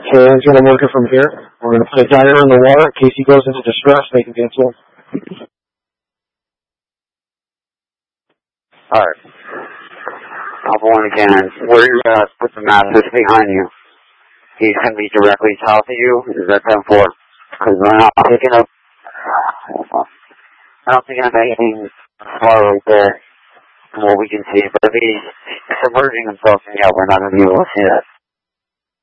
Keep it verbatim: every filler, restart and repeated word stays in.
Karen's going to work it from here. We're going to put a diner in the water in case he goes into distress. They can cancel him. Alright. Alpha one again. Where you're going to put the Mastiff behind you. He's going to be directly south of you. Is that ten four? Because we're not picking up... I don't think I'm anything far right there from what we can see. But if he's submerging himself, yeah, we're not going to be able to see that.